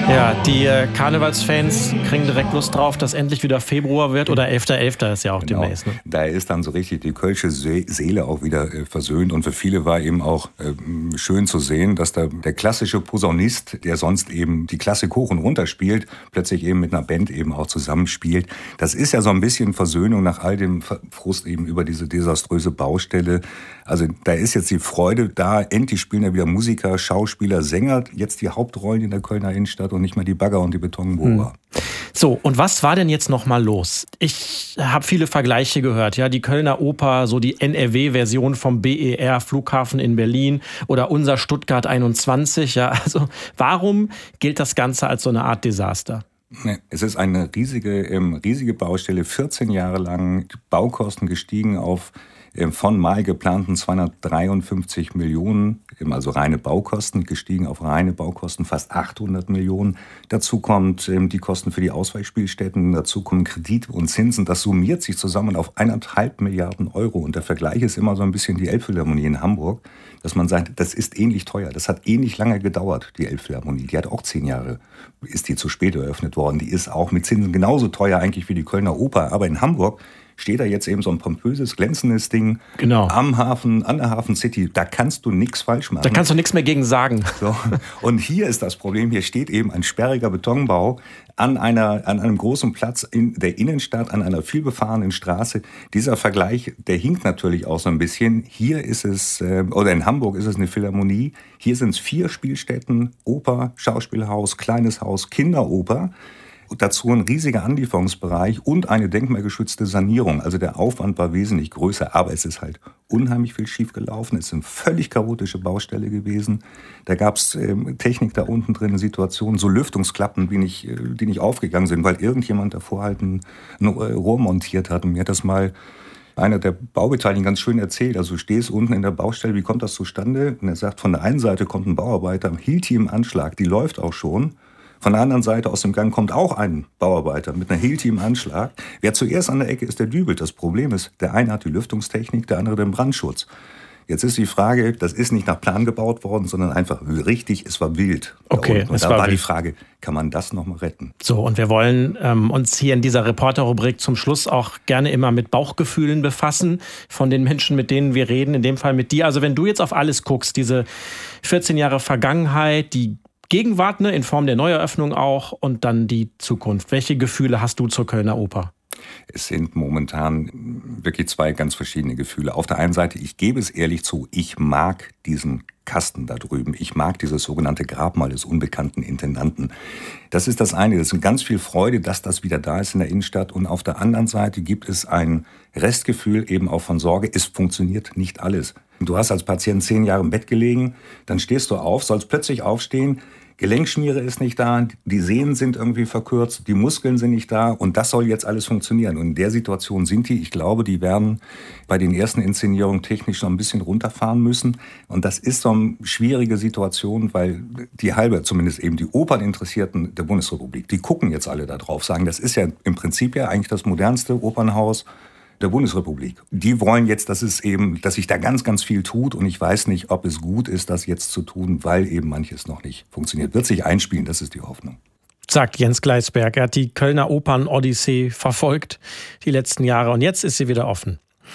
Ja, die Karnevalsfans kriegen direkt Lust drauf, dass endlich wieder Februar wird oder 11.11. ist ja auch genau. Demnächst. Ne? Da ist dann so richtig die kölsche Seele auch wieder versöhnt und für viele war eben auch schön zu sehen, dass da der klassische Posaunist, der sonst eben die Klassik hoch und runter spielt, plötzlich eben mit einer Band eben auch zusammenspielt. Das ist ja so ein bisschen Versöhnung nach all dem Frust eben über diese desaströse Baustelle. Also da ist jetzt die Freude da, endlich spielen ja wieder Musiker, Schauspieler, Sänger, jetzt die Hauptrollen in der Kölner Innenstadt und nicht mehr die Bagger und die Betonbohrer. So, und was war denn jetzt nochmal los? Ich habe viele Vergleiche gehört, ja, die Kölner Oper, so die NRW-Version vom BER Flughafen in Berlin oder unser Stuttgart 21, ja, also warum gilt das Ganze als so eine Art Desaster? Es ist eine riesige Baustelle, 14 Jahre lang, Baukosten gestiegen auf von mal geplanten 253 Millionen, also reine Baukosten, gestiegen auf reine Baukosten fast 800 Millionen. Dazu kommt die Kosten für die Ausweichspielstätten, dazu kommen Kredite und Zinsen. Das summiert sich zusammen auf 1,5 Milliarden Euro. Und der Vergleich ist immer so ein bisschen die Elbphilharmonie in Hamburg, dass man sagt, das ist ähnlich teuer. Das hat ähnlich lange gedauert, die Elbphilharmonie. Die hat auch 10 Jahre, ist die zu spät eröffnet worden. Die ist auch mit Zinsen genauso teuer eigentlich wie die Kölner Oper. Aber in Hamburg steht da jetzt eben so ein pompöses, glänzendes Ding am Hafen, an der Hafen City. Da kannst du nichts falsch machen. Da kannst du nichts mehr gegen sagen. So. Und hier ist das Problem, hier steht eben ein sperriger Betonbau an einem großen Platz in der Innenstadt, an einer vielbefahrenen Straße. Dieser Vergleich, der hinkt natürlich auch so ein bisschen. Hier ist es, oder in Hamburg ist es eine Philharmonie. Hier sind es 4 Spielstätten, Oper, Schauspielhaus, kleines Haus, Kinderoper. Dazu ein riesiger Anlieferungsbereich und eine denkmalgeschützte Sanierung. Also der Aufwand war wesentlich größer, aber es ist halt unheimlich viel schief gelaufen. Es ist eine völlig chaotische Baustelle gewesen. Da gab es Technik da unten drin, Situationen, so Lüftungsklappen, die nicht aufgegangen sind, weil irgendjemand davor halt ein Rohr montiert hat. Und mir hat das mal einer der Baubeteiligten ganz schön erzählt. Also du stehst unten in der Baustelle, wie kommt das zustande? Und er sagt, von der einen Seite kommt ein Bauarbeiter, hielt die im Anschlag, die läuft auch schon. Von der anderen Seite aus dem Gang kommt auch ein Bauarbeiter mit einer Hilti im Anschlag. Wer zuerst an der Ecke ist, der dübelt. Das Problem ist, der eine hat die Lüftungstechnik, der andere den Brandschutz. Jetzt ist die Frage, das ist nicht nach Plan gebaut worden, sondern einfach richtig, es war wild. Okay, und da war die Frage, kann man das noch mal retten? So, und wir wollen uns hier in dieser Reporterrubrik zum Schluss auch gerne immer mit Bauchgefühlen befassen von den Menschen, mit denen wir reden, in dem Fall mit dir. Also wenn du jetzt auf alles guckst, diese 14 Jahre Vergangenheit, die Gegenwart, ne, in Form der Neueröffnung auch und dann die Zukunft. Welche Gefühle hast du zur Kölner Oper? Es sind momentan wirklich 2 ganz verschiedene Gefühle. Auf der einen Seite, ich gebe es ehrlich zu, ich mag diesen Kasten da drüben. Ich mag dieses sogenannte Grabmal des unbekannten Intendanten. Das ist das eine. Das ist ganz viel Freude, dass das wieder da ist in der Innenstadt. Und auf der anderen Seite gibt es ein Restgefühl eben auch von Sorge. Es funktioniert nicht alles. Du hast als Patient 10 Jahre im Bett gelegen, dann stehst du auf, sollst plötzlich aufstehen, Gelenkschmiere ist nicht da, die Sehnen sind irgendwie verkürzt, die Muskeln sind nicht da und das soll jetzt alles funktionieren. Und in der Situation sind die, ich glaube, die werden bei den ersten Inszenierungen technisch noch ein bisschen runterfahren müssen. Und das ist so eine schwierige Situation, weil die halbe, zumindest eben die Operninteressierten der Bundesrepublik, die gucken jetzt alle da drauf, sagen, das ist ja im Prinzip ja eigentlich das modernste Opernhaus der Bundesrepublik. Die wollen jetzt, dass sich da ganz, ganz viel tut und ich weiß nicht, ob es gut ist, das jetzt zu tun, weil eben manches noch nicht funktioniert. Wird sich einspielen, das ist die Hoffnung. Sagt Jens Gleisberg. Er hat die Kölner Opern-Odyssee verfolgt die letzten Jahre und jetzt ist sie wieder offen.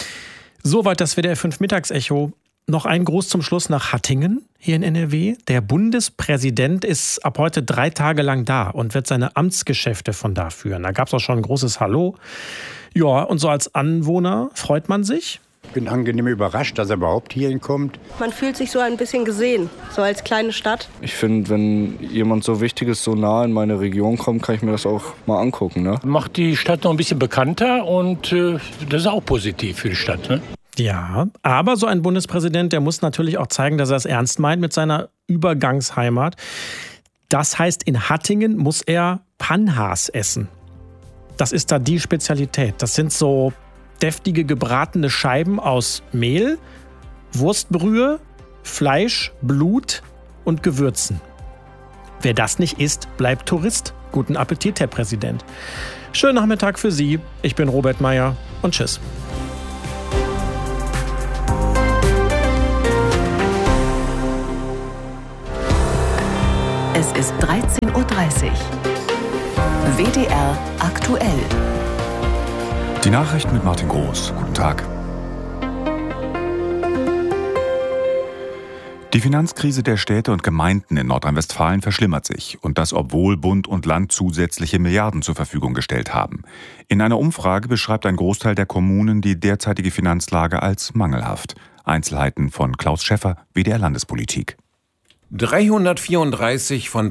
Soweit das WDR 5 Mittagsecho. Noch ein Gruß zum Schluss nach Hattingen hier in NRW. Der Bundespräsident ist ab heute 3 Tage lang da und wird seine Amtsgeschäfte von da führen. Da gab es auch schon ein großes Hallo. Ja, und so als Anwohner freut man sich. Ich bin angenehm überrascht, dass er überhaupt hierhin kommt. Man fühlt sich so ein bisschen gesehen, so als kleine Stadt. Ich finde, wenn jemand so Wichtiges so nah in meine Region kommt, kann ich mir das auch mal angucken. Ne? Macht die Stadt noch ein bisschen bekannter und das ist auch positiv für die Stadt. Ne? Ja, aber so ein Bundespräsident, der muss natürlich auch zeigen, dass er es ernst meint mit seiner Übergangsheimat. Das heißt, in Hattingen muss er Panhas essen. Das ist da die Spezialität. Das sind so deftige gebratene Scheiben aus Mehl, Wurstbrühe, Fleisch, Blut und Gewürzen. Wer das nicht isst, bleibt Tourist. Guten Appetit, Herr Präsident. Schönen Nachmittag für Sie. Ich bin Robert Meyer und tschüss. Es ist 13:30 Uhr. WDR aktuell. Die Nachrichten mit Martin Groß. Guten Tag. Die Finanzkrise der Städte und Gemeinden in Nordrhein-Westfalen verschlimmert sich. Und das, obwohl Bund und Land zusätzliche Milliarden zur Verfügung gestellt haben. In einer Umfrage beschreibt ein Großteil der Kommunen die derzeitige Finanzlage als mangelhaft. Einzelheiten von Klaus Schäffer, WDR Landespolitik. 334 von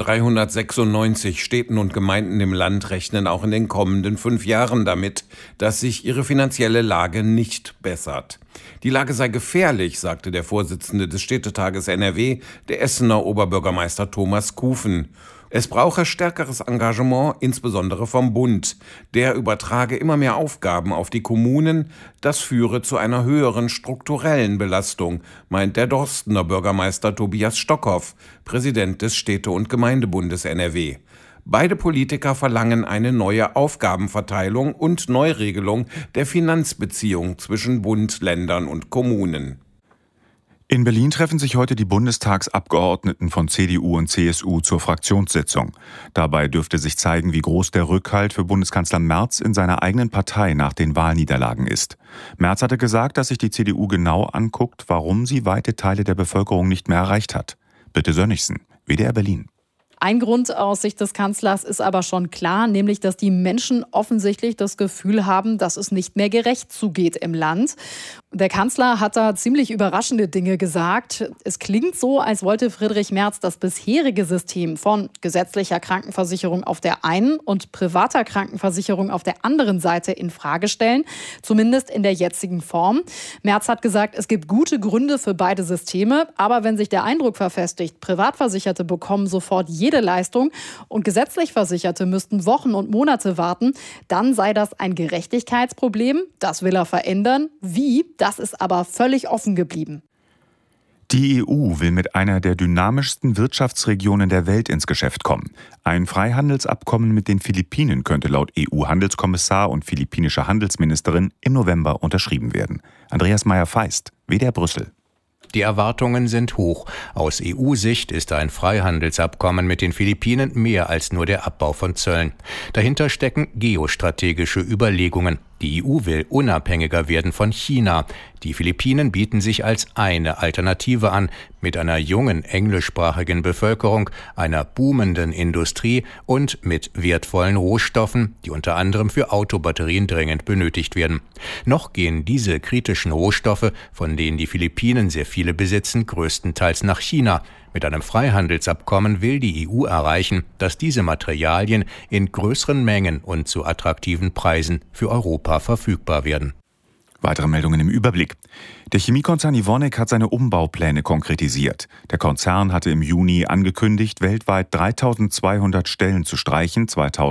396 Städten und Gemeinden im Land rechnen auch in den kommenden 5 Jahren damit, dass sich ihre finanzielle Lage nicht bessert. Die Lage sei gefährlich, sagte der Vorsitzende des Städtetages NRW, der Essener Oberbürgermeister Thomas Kufen. Es brauche stärkeres Engagement, insbesondere vom Bund. Der übertrage immer mehr Aufgaben auf die Kommunen. Das führe zu einer höheren strukturellen Belastung, meint der Dorstener Bürgermeister Tobias Stockhoff, Präsident des Städte- und Gemeindebundes NRW. Beide Politiker verlangen eine neue Aufgabenverteilung und Neuregelung der Finanzbeziehung zwischen Bund, Ländern und Kommunen. In Berlin treffen sich heute die Bundestagsabgeordneten von CDU und CSU zur Fraktionssitzung. Dabei dürfte sich zeigen, wie groß der Rückhalt für Bundeskanzler Merz in seiner eigenen Partei nach den Wahlniederlagen ist. Merz hatte gesagt, dass sich die CDU genau anguckt, warum sie weite Teile der Bevölkerung nicht mehr erreicht hat. Bitte Sönnigsen, WDR Berlin. Ein Grund aus Sicht des Kanzlers ist aber schon klar, nämlich, dass die Menschen offensichtlich das Gefühl haben, dass es nicht mehr gerecht zugeht im Land. Der Kanzler hat da ziemlich überraschende Dinge gesagt. Es klingt so, als wollte Friedrich Merz das bisherige System von gesetzlicher Krankenversicherung auf der einen und privater Krankenversicherung auf der anderen Seite in Frage stellen, zumindest in der jetzigen Form. Merz hat gesagt, es gibt gute Gründe für beide Systeme, aber wenn sich der Eindruck verfestigt, Privatversicherte bekommen sofort jede Leistung und gesetzlich Versicherte müssten Wochen und Monate warten, dann sei das ein Gerechtigkeitsproblem. Das will er verändern. Wie? Das ist aber völlig offen geblieben. Die EU will mit einer der dynamischsten Wirtschaftsregionen der Welt ins Geschäft kommen. Ein Freihandelsabkommen mit den Philippinen könnte laut EU-Handelskommissar und philippinischer Handelsministerin im November unterschrieben werden. Andreas Meyer-Feist, WDR Brüssel. Die Erwartungen sind hoch. Aus EU-Sicht ist ein Freihandelsabkommen mit den Philippinen mehr als nur der Abbau von Zöllen. Dahinter stecken geostrategische Überlegungen. Die EU will unabhängiger werden von China. Die Philippinen bieten sich als eine Alternative an, mit einer jungen englischsprachigen Bevölkerung, einer boomenden Industrie und mit wertvollen Rohstoffen, die unter anderem für Autobatterien dringend benötigt werden. Noch gehen diese kritischen Rohstoffe, von denen die Philippinen sehr viele besitzen, größtenteils nach China. Mit einem Freihandelsabkommen will die EU erreichen, dass diese Materialien in größeren Mengen und zu attraktiven Preisen für Europa verfügbar werden. Weitere Meldungen im Überblick. Der Chemiekonzern Evonik hat seine Umbaupläne konkretisiert. Der Konzern hatte im Juni angekündigt, weltweit 3.200 Stellen zu streichen,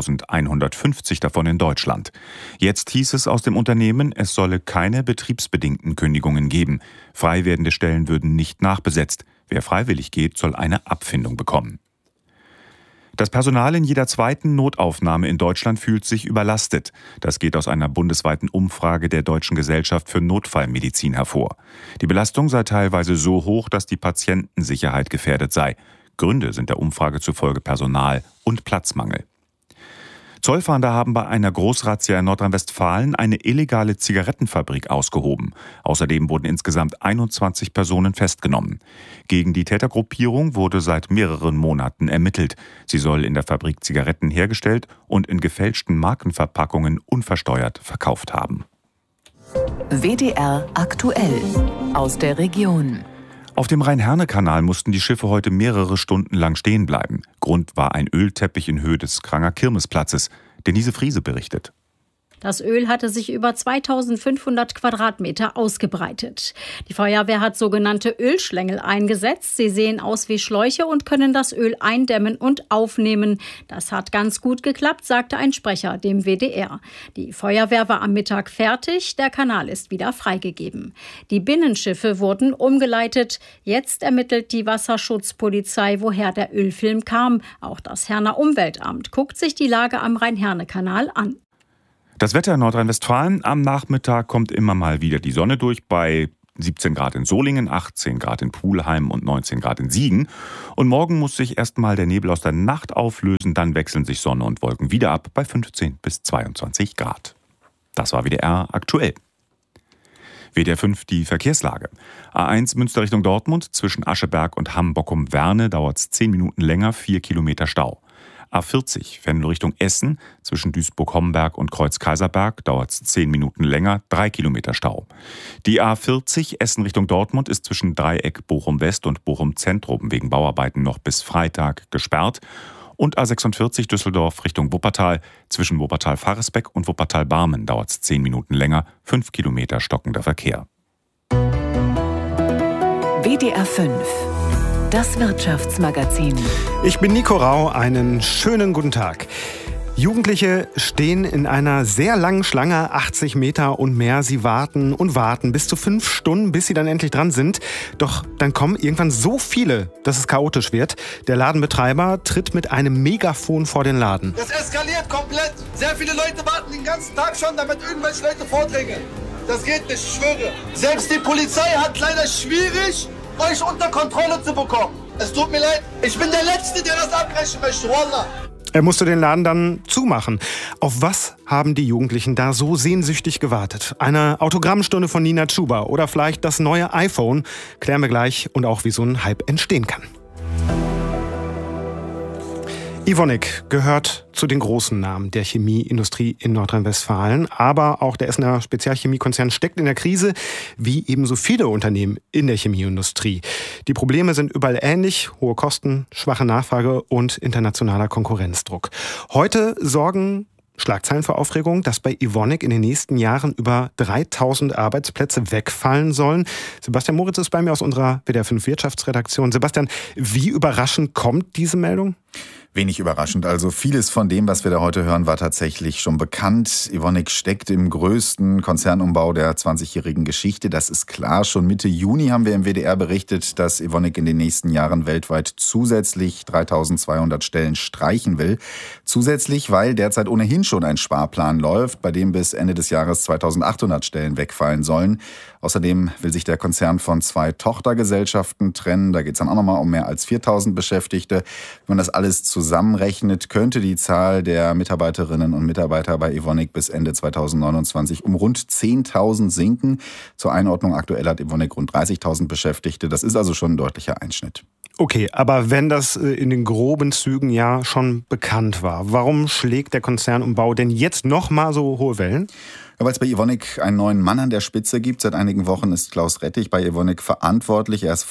2.150 davon in Deutschland. Jetzt hieß es aus dem Unternehmen, es solle keine betriebsbedingten Kündigungen geben. Frei werdende Stellen würden nicht nachbesetzt. Wer freiwillig geht, soll eine Abfindung bekommen. Das Personal in jeder zweiten Notaufnahme in Deutschland fühlt sich überlastet. Das geht aus einer bundesweiten Umfrage der Deutschen Gesellschaft für Notfallmedizin hervor. Die Belastung sei teilweise so hoch, dass die Patientensicherheit gefährdet sei. Gründe sind der Umfrage zufolge Personal- und Platzmangel. Zollfahnder haben bei einer Großrazzia in Nordrhein-Westfalen eine illegale Zigarettenfabrik ausgehoben. Außerdem wurden insgesamt 21 Personen festgenommen. Gegen die Tätergruppierung wurde seit mehreren Monaten ermittelt. Sie soll in der Fabrik Zigaretten hergestellt und in gefälschten Markenverpackungen unversteuert verkauft haben. WDR aktuell aus der Region. Auf dem Rhein-Herne-Kanal mussten die Schiffe heute mehrere Stunden lang stehen bleiben. Grund war ein Ölteppich in Höhe des Kranger Kirmesplatzes. Denise Friese berichtet. Das Öl hatte sich über 2500 Quadratmeter ausgebreitet. Die Feuerwehr hat sogenannte Ölschlängel eingesetzt. Sie sehen aus wie Schläuche und können das Öl eindämmen und aufnehmen. Das hat ganz gut geklappt, sagte ein Sprecher dem WDR. Die Feuerwehr war am Mittag fertig. Der Kanal ist wieder freigegeben. Die Binnenschiffe wurden umgeleitet. Jetzt ermittelt die Wasserschutzpolizei, woher der Ölfilm kam. Auch das Herner Umweltamt guckt sich die Lage am Rhein-Herne-Kanal an. Das Wetter in Nordrhein-Westfalen: Am Nachmittag kommt immer mal wieder die Sonne durch bei 17 Grad in Solingen, 18 Grad in Pulheim und 19 Grad in Siegen. Und morgen muss sich erstmal der Nebel aus der Nacht auflösen, dann wechseln sich Sonne und Wolken wieder ab bei 15 bis 22 Grad. Das war WDR aktuell. WDR 5 die Verkehrslage. A1 Münster Richtung Dortmund, zwischen Ascheberg und Hamm-Bockum-Werne dauert es 10 Minuten länger, 4 Kilometer Stau. A40 Venlo Richtung Essen, zwischen Duisburg-Homberg und Kreuz-Kaiserberg dauert es 10 Minuten länger, 3 Kilometer Stau. Die A40 Essen Richtung Dortmund ist zwischen Dreieck Bochum-West und Bochum-Zentrum wegen Bauarbeiten noch bis Freitag gesperrt. Und A46 Düsseldorf Richtung Wuppertal, zwischen Wuppertal-Faresbeck und Wuppertal-Barmen dauert es 10 Minuten länger, 5 Kilometer stockender Verkehr. WDR 5, das Wirtschaftsmagazin. Ich bin Nico Rau, einen schönen guten Tag. Jugendliche stehen in einer sehr langen Schlange, 80 Meter und mehr. Sie warten und warten bis zu 5 Stunden, bis sie dann endlich dran sind. Doch dann kommen irgendwann so viele, dass es chaotisch wird. Der Ladenbetreiber tritt mit einem Megafon vor den Laden. Das eskaliert komplett. Sehr viele Leute warten den ganzen Tag schon, damit irgendwelche Leute vordringen. Das geht nicht, ich schwöre. Selbst die Polizei hat leider schwierig, euch unter Kontrolle zu bekommen. Es tut mir leid, ich bin der Letzte, der das abbrechen möchte, Wallah. Er musste den Laden dann zumachen. Auf was haben die Jugendlichen da so sehnsüchtig gewartet? Eine Autogrammstunde von Nina Chuba oder vielleicht das neue iPhone? Klären wir gleich und auch, wie so ein Hype entstehen kann. Evonik gehört zu den großen Namen der Chemieindustrie in Nordrhein-Westfalen. Aber auch der Essener Spezialchemiekonzern steckt in der Krise, wie ebenso viele Unternehmen in der Chemieindustrie. Die Probleme sind überall ähnlich: hohe Kosten, schwache Nachfrage und internationaler Konkurrenzdruck. Heute sorgen Schlagzeilen für Aufregung, dass bei Evonik in den nächsten Jahren über 3000 Arbeitsplätze wegfallen sollen. Sebastian Moritz ist bei mir aus unserer WDR 5 Wirtschaftsredaktion. Sebastian, wie überraschend kommt diese Meldung? Wenig überraschend. Also vieles von dem, was wir da heute hören, war tatsächlich schon bekannt. Evonik steckt im größten Konzernumbau der 20-jährigen Geschichte. Das ist klar. Schon Mitte Juni haben wir im WDR berichtet, dass Evonik in den nächsten Jahren weltweit zusätzlich 3200 Stellen streichen will. Zusätzlich, weil derzeit ohnehin schon ein Sparplan läuft, bei dem bis Ende des Jahres 2800 Stellen wegfallen sollen. Außerdem will sich der Konzern von 2 Tochtergesellschaften trennen. Da geht es dann auch nochmal um mehr als 4000 Beschäftigte. Wenn man das alles zusammenrechnet, könnte die Zahl der Mitarbeiterinnen und Mitarbeiter bei Evonik bis Ende 2029 um rund 10.000 sinken. Zur Einordnung: aktuell hat Evonik rund 30.000 Beschäftigte. Das ist also schon ein deutlicher Einschnitt. Okay, aber wenn das in den groben Zügen ja schon bekannt war, warum schlägt der Konzernumbau denn jetzt noch mal so hohe Wellen? Ja, weil es bei Evonik einen neuen Mann an der Spitze gibt. Seit einigen Wochen ist Klaus Rettig bei Evonik verantwortlich. Er ist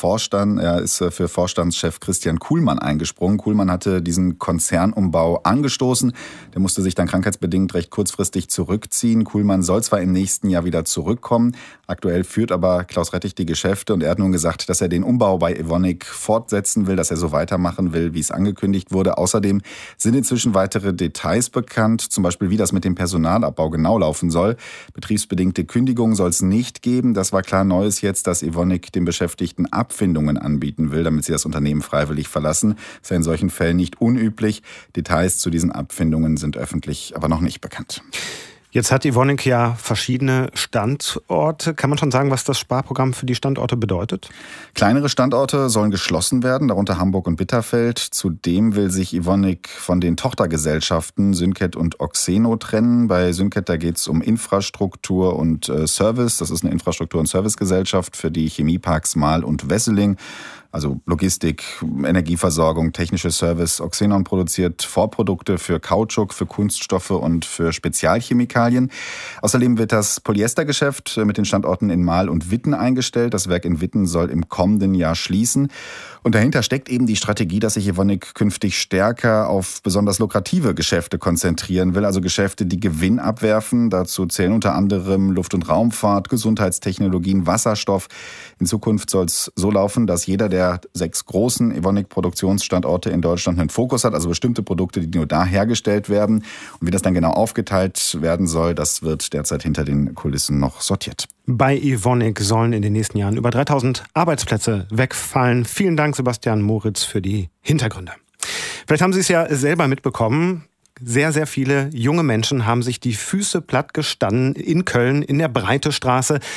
für Vorstandschef Christian Kuhlmann eingesprungen. Kuhlmann hatte diesen Konzernumbau angestoßen. Der musste sich dann krankheitsbedingt recht kurzfristig zurückziehen. Kuhlmann soll zwar im nächsten Jahr wieder zurückkommen. Aktuell führt aber Klaus Rettig die Geschäfte und er hat nun gesagt, dass er den Umbau bei Evonik fortsetzen will, dass er so weitermachen will, wie es angekündigt wurde. Außerdem sind inzwischen weitere Details bekannt, zum Beispiel wie das mit dem Personalabbau genau laufen soll. Betriebsbedingte Kündigungen soll es nicht geben. Das war klar Neues jetzt, dass Evonik den Beschäftigten Abfindungen anbieten will, damit sie das Unternehmen freiwillig verlassen. Das ist ja in solchen Fällen nicht unüblich. Details zu diesen Abfindungen sind öffentlich aber noch nicht bekannt. Jetzt hat Evonik ja verschiedene Standorte. Kann man schon sagen, was das Sparprogramm für die Standorte bedeutet? Kleinere Standorte sollen geschlossen werden, darunter Hamburg und Bitterfeld. Zudem will sich Evonik von den Tochtergesellschaften Syncat und Oxeno trennen. Bei Syncat, da geht es um Infrastruktur und Service. Das ist eine Infrastruktur- und Servicegesellschaft für die Chemieparks Marl und Wesseling. Also Logistik, Energieversorgung, technische Service. Oxenon produziert Vorprodukte für Kautschuk, für Kunststoffe und für Spezialchemikalien. Außerdem wird das Polyestergeschäft mit den Standorten in Marl und Witten eingestellt. Das Werk in Witten soll im kommenden Jahr schließen. Und dahinter steckt eben die Strategie, dass sich Evonik künftig stärker auf besonders lukrative Geschäfte konzentrieren will. Also Geschäfte, die Gewinn abwerfen. Dazu zählen unter anderem Luft- und Raumfahrt, Gesundheitstechnologien, Wasserstoff. In Zukunft soll es so laufen, dass jeder der 6 großen Evonik-Produktionsstandorte in Deutschland einen Fokus hat. Also bestimmte Produkte, die nur da hergestellt werden. Und wie das dann genau aufgeteilt werden soll, das wird derzeit hinter den Kulissen noch sortiert. Bei Evonik sollen in den nächsten Jahren über 3000 Arbeitsplätze wegfallen. Vielen Dank, Sebastian Moritz, für die Hintergründe. Vielleicht haben Sie es ja selber mitbekommen. Sehr, sehr viele junge Menschen haben sich die Füße platt gestanden in Köln, in der Breitestraße.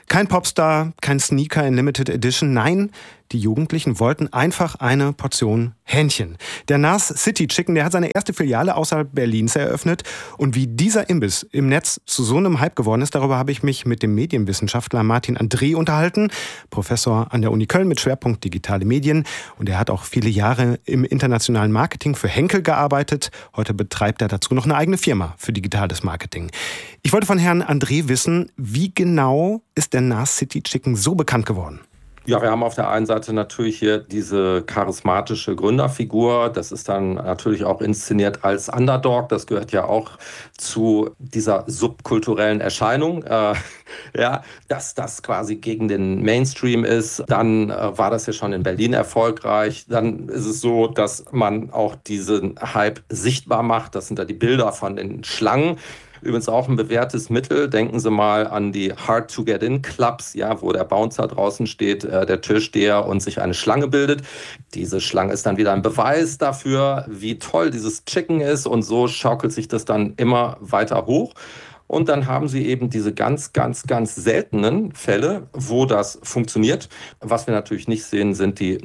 Kein Popstar, kein Sneaker in Limited Edition, nein, die Jugendlichen wollten einfach eine Portion Hähnchen. Der NAS City Chicken, der hat seine erste Filiale außerhalb Berlins eröffnet. Und wie dieser Imbiss im Netz zu so einem Hype geworden ist, darüber habe ich mich mit dem Medienwissenschaftler Martin André unterhalten. Professor an der Uni Köln mit Schwerpunkt digitale Medien. Und er hat auch viele Jahre im internationalen Marketing für Henkel gearbeitet. Heute betreibt er dazu noch eine eigene Firma für digitales Marketing. Ich wollte von Herrn André wissen, wie genau ist der NAS City Chicken so bekannt geworden? Ja, wir haben auf der einen Seite natürlich hier diese charismatische Gründerfigur. Das ist dann natürlich auch inszeniert als Underdog. Das gehört ja auch zu dieser subkulturellen Erscheinung, dass das quasi gegen den Mainstream ist. Dann war das ja schon in Berlin erfolgreich. Dann ist es so, dass man auch diesen Hype sichtbar macht. Das sind da die Bilder von den Schlangen. Übrigens auch ein bewährtes Mittel. Denken Sie mal an die Hard-to-Get-in-Clubs, ja, wo der Bouncer draußen steht, der Türsteher und sich eine Schlange bildet. Diese Schlange ist dann wieder ein Beweis dafür, wie toll dieses Chicken ist. Und so schaukelt sich das dann immer weiter hoch. Und dann haben Sie eben diese ganz, ganz, ganz seltenen Fälle, wo das funktioniert. Was wir natürlich nicht sehen, sind die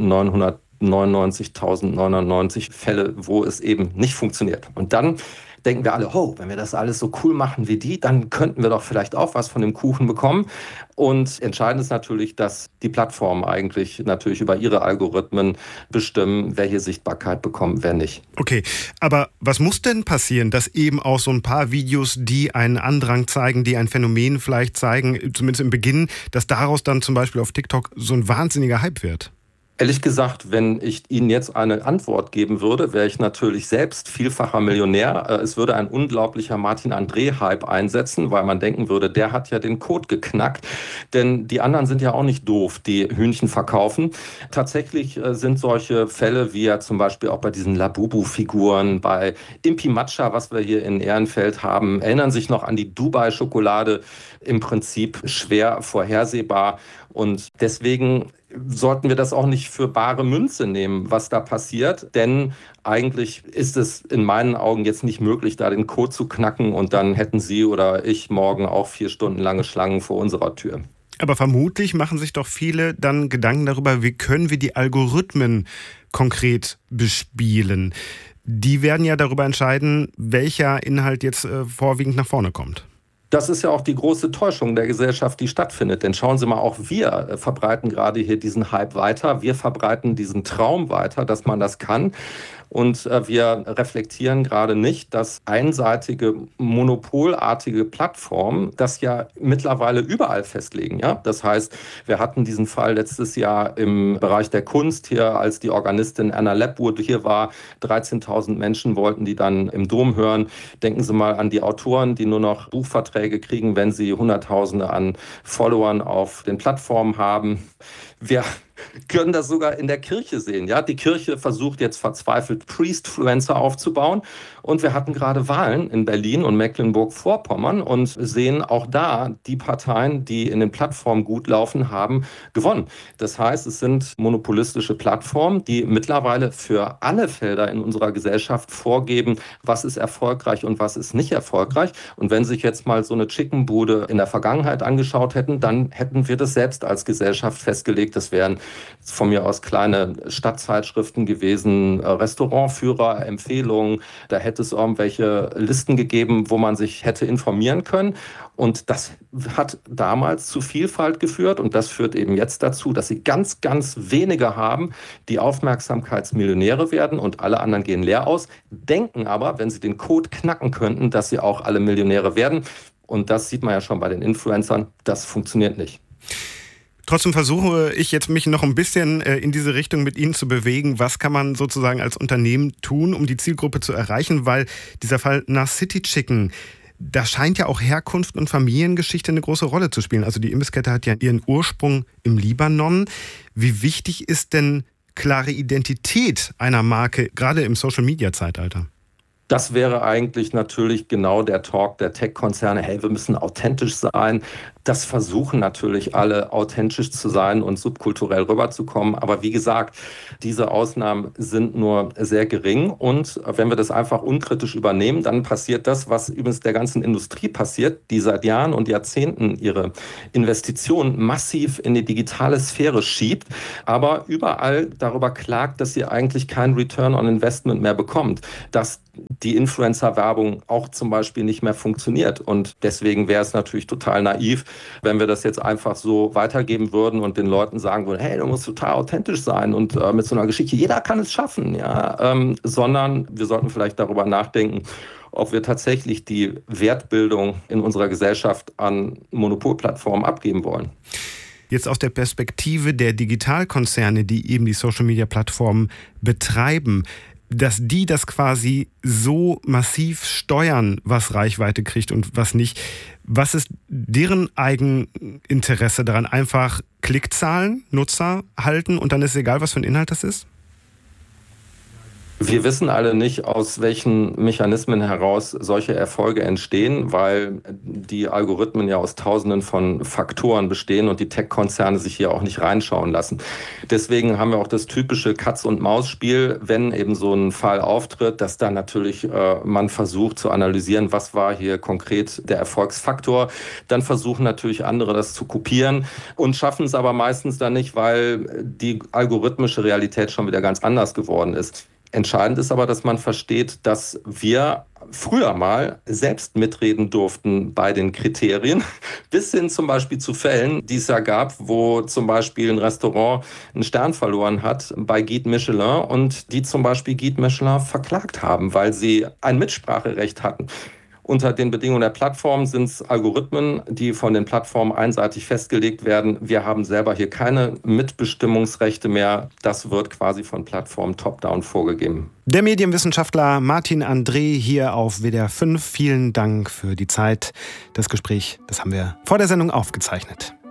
999.099 Fälle, wo es eben nicht funktioniert. Und dann denken wir alle, wenn wir das alles so cool machen wie die, dann könnten wir doch vielleicht auch was von dem Kuchen bekommen. Und entscheidend ist natürlich, dass die Plattformen eigentlich natürlich über ihre Algorithmen bestimmen, wer hier Sichtbarkeit bekommt, wer nicht. Okay, aber was muss denn passieren, dass eben auch so ein paar Videos, die einen Andrang zeigen, die ein Phänomen vielleicht zeigen, zumindest im Beginn, dass daraus dann zum Beispiel auf TikTok so ein wahnsinniger Hype wird? Ehrlich gesagt, wenn ich Ihnen jetzt eine Antwort geben würde, wäre ich natürlich selbst vielfacher Millionär. Es würde ein unglaublicher Martin André-Hype einsetzen, weil man denken würde, der hat ja den Code geknackt. Denn die anderen sind ja auch nicht doof, die Hühnchen verkaufen. Tatsächlich sind solche Fälle, wie ja zum Beispiel auch bei diesen Labubu-Figuren, bei Impi Matcha, was wir hier in Ehrenfeld haben, erinnern sich noch an die Dubai-Schokolade, im Prinzip schwer vorhersehbar. Und deswegen sollten wir das auch nicht für bare Münze nehmen, was da passiert. Denn eigentlich ist es in meinen Augen jetzt nicht möglich, da den Code zu knacken. Und dann hätten Sie oder ich morgen auch 4 Stunden lange Schlangen vor unserer Tür. Aber vermutlich machen sich doch viele dann Gedanken darüber, wie können wir die Algorithmen konkret bespielen. Die werden ja darüber entscheiden, welcher Inhalt jetzt vorwiegend nach vorne kommt. Das ist ja auch die große Täuschung der Gesellschaft, die stattfindet. Denn schauen Sie mal, auch wir verbreiten gerade hier diesen Hype weiter. Wir verbreiten diesen Traum weiter, dass man das kann. Und wir reflektieren gerade nicht, dass einseitige, monopolartige Plattformen das ja mittlerweile überall festlegen. Ja? Das heißt, wir hatten diesen Fall letztes Jahr im Bereich der Kunst hier, als die Organistin Anna Lepwood hier war. 13.000 Menschen wollten die dann im Dom hören. Denken Sie mal an die Autoren, die nur noch Buchverträge kriegen, wenn sie Hunderttausende an Followern auf den Plattformen haben. Wir können das sogar in der Kirche sehen. Ja? Die Kirche versucht jetzt verzweifelt, Priestfluencer aufzubauen. Und wir hatten gerade Wahlen in Berlin und Mecklenburg-Vorpommern und sehen auch da, die Parteien, die in den Plattformen gut laufen, haben gewonnen. Das heißt, es sind monopolistische Plattformen, die mittlerweile für alle Felder in unserer Gesellschaft vorgeben, was ist erfolgreich und was ist nicht erfolgreich. Und wenn Sie sich jetzt mal so eine Chickenbude in der Vergangenheit angeschaut hätten, dann hätten wir das selbst als Gesellschaft festgelegt. Das wären von mir aus kleine Stadtzeitschriften gewesen, Restaurantführer, Empfehlungen. Da hätte es irgendwelche Listen gegeben, wo man sich hätte informieren können. Und das hat damals zu Vielfalt geführt. Und das führt eben jetzt dazu, dass Sie ganz, ganz wenige haben, die Aufmerksamkeitsmillionäre werden und alle anderen gehen leer aus. Denken aber, wenn sie den Code knacken könnten, dass sie auch alle Millionäre werden. Und das sieht man ja schon bei den Influencern. Das funktioniert nicht. Trotzdem versuche ich jetzt mich noch ein bisschen in diese Richtung mit Ihnen zu bewegen. Was kann man sozusagen als Unternehmen tun, um die Zielgruppe zu erreichen? Weil dieser Fall NAS City Chicken, da scheint ja auch Herkunft und Familiengeschichte eine große Rolle zu spielen. Also die Imbisskette hat ja ihren Ursprung im Libanon. Wie wichtig ist denn klare Identität einer Marke, gerade im Social-Media-Zeitalter? Das wäre eigentlich natürlich genau der Talk der Tech-Konzerne. Hey, wir müssen authentisch sein. Das versuchen natürlich alle, authentisch zu sein und subkulturell rüberzukommen. Aber wie gesagt, diese Ausnahmen sind nur sehr gering. Und wenn wir das einfach unkritisch übernehmen, dann passiert das, was übrigens der ganzen Industrie passiert, die seit Jahren und Jahrzehnten ihre Investitionen massiv in die digitale Sphäre schiebt, aber überall darüber klagt, dass sie eigentlich kein Return on Investment mehr bekommt, dass die Influencer-Werbung auch zum Beispiel nicht mehr funktioniert. Und deswegen wäre es natürlich total naiv, wenn wir das jetzt einfach so weitergeben würden und den Leuten sagen würden, hey, du musst total authentisch sein und mit so einer Geschichte, jeder kann es schaffen, ja, sondern wir sollten vielleicht darüber nachdenken, ob wir tatsächlich die Wertbildung in unserer Gesellschaft an Monopolplattformen abgeben wollen. Jetzt aus der Perspektive der Digitalkonzerne, die eben die Social-Media-Plattformen betreiben, dass die das quasi so massiv steuern, was Reichweite kriegt und was nicht. Was ist deren Eigeninteresse daran? Einfach Klickzahlen, Nutzer halten und dann ist egal, was für ein Inhalt das ist? Wir wissen alle nicht, aus welchen Mechanismen heraus solche Erfolge entstehen, weil die Algorithmen ja aus Tausenden von Faktoren bestehen und die Tech-Konzerne sich hier auch nicht reinschauen lassen. Deswegen haben wir auch das typische Katz-und-Maus-Spiel, wenn eben so ein Fall auftritt, dass dann natürlich man versucht zu analysieren, was war hier konkret der Erfolgsfaktor. Dann versuchen natürlich andere das zu kopieren und schaffen es aber meistens dann nicht, weil die algorithmische Realität schon wieder ganz anders geworden ist. Entscheidend ist aber, dass man versteht, dass wir früher mal selbst mitreden durften bei den Kriterien, bis hin zum Beispiel zu Fällen, die es ja gab, wo zum Beispiel ein Restaurant einen Stern verloren hat bei Guide Michelin und die zum Beispiel Guide Michelin verklagt haben, weil sie ein Mitspracherecht hatten. Unter den Bedingungen der Plattform sind es Algorithmen, die von den Plattformen einseitig festgelegt werden. Wir haben selber hier keine Mitbestimmungsrechte mehr. Das wird quasi von Plattformen top-down vorgegeben. Der Medienwissenschaftler Martin André hier auf WDR 5. Vielen Dank für die Zeit. Das Gespräch, das haben wir vor der Sendung aufgezeichnet.